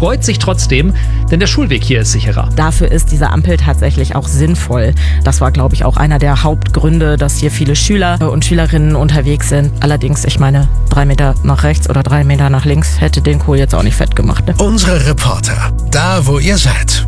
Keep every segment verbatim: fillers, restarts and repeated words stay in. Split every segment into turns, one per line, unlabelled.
freut sich trotzdem, denn der Schulweg hier ist sicherer.
Dafür ist diese Ampel tatsächlich auch sinnvoll. Das war, glaube ich, auch einer der Hauptgründe, dass hier viele Schüler und Schülerinnen unterwegs sind. Allerdings, ich meine, drei Meter nach rechts oder drei Meter nach links hätte den Kohl jetzt auch nicht fett gemacht. Ne?
Unsere Reporter, da wo ihr seid.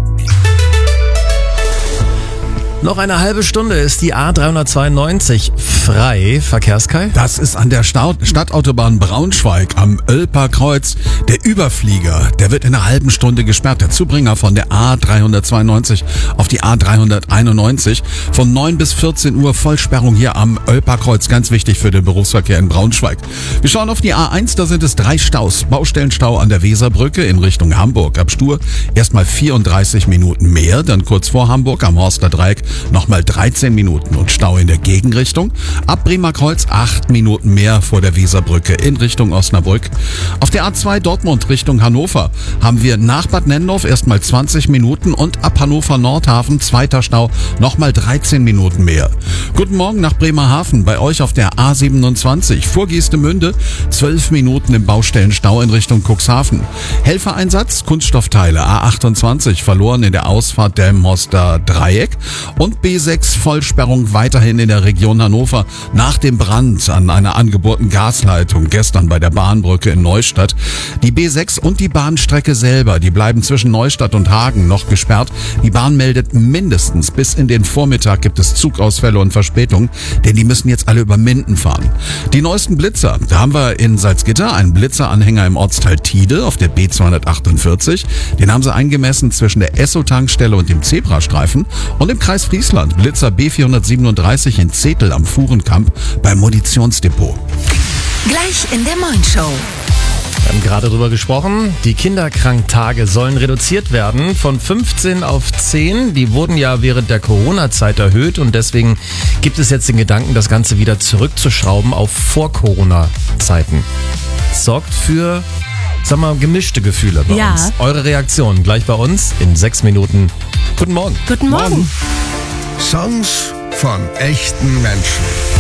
Noch eine halbe Stunde ist die A dreihundertzweiundneunzig frei. Verkehrskai?
Das ist an der Stau- Stadtautobahn Braunschweig am Oelper Kreuz. Der Überflieger, der wird in einer halben Stunde gesperrt. Der Zubringer von der A dreihundertzweiundneunzig auf die A dreihunderteinundneunzig. Von neun bis vierzehn Uhr Vollsperrung hier am Oelper Kreuz. Ganz wichtig für den Berufsverkehr in Braunschweig. Wir schauen auf die A eins, da sind es drei Staus. Baustellenstau an der Weserbrücke in Richtung Hamburg. Ab Stur erstmal vierunddreißig Minuten mehr. Dann kurz vor Hamburg am Horster Dreieck nochmal dreizehn Minuten und Stau in der Gegenrichtung. Ab Bremerkreuz acht Minuten mehr vor der Weserbrücke in Richtung Osnabrück. Auf der A zwei Dortmund Richtung Hannover haben wir nach Bad Nennendorf erstmal zwanzig Minuten und ab Hannover Nordhafen zweiter Stau nochmal dreizehn Minuten mehr. Guten Morgen nach Bremerhaven, bei euch auf der A siebenundzwanzig vor Geestemünde zwölf Minuten im Baustellenstau in Richtung Cuxhaven. Helfereinsatz, Kunststoffteile A achtundzwanzig verloren in der Ausfahrt Delmenhorster Dreieck. Und B sechs Vollsperrung weiterhin in der Region Hannover nach dem Brand an einer angebohrten Gasleitung gestern bei der Bahnbrücke in Neustadt. Die B sechs und die Bahnstrecke selber, die bleiben zwischen Neustadt und Hagen noch gesperrt. Die Bahn meldet mindestens bis in den Vormittag gibt es Zugausfälle und Verspätungen, denn die müssen jetzt alle über Minden fahren. Die neuesten Blitzer, da haben wir in Salzgitter einen Blitzeranhänger im Ortsteil Tiede auf der B zweihundertachtundvierzig. Den haben sie eingemessen zwischen der Esso-Tankstelle und dem Zebrastreifen. Und im Kreis Friesland Blitzer B vierhundertsiebenunddreißig in Zetel am Fuhrenkamp beim Munitionsdepot.
Gleich in der Moin-Show.
Wir haben gerade drüber gesprochen, die Kinderkranktage sollen reduziert werden von fünfzehn auf zehn. Die wurden ja während der Corona-Zeit erhöht und deswegen gibt es jetzt den Gedanken, das Ganze wieder zurückzuschrauben auf Vor-Corona-Zeiten. Sorgt für, sag mal, gemischte Gefühle bei
Ja.
uns. Eure Reaktion gleich bei uns in sechs Minuten. Guten Morgen.
Guten Morgen.
Songs von echten Menschen.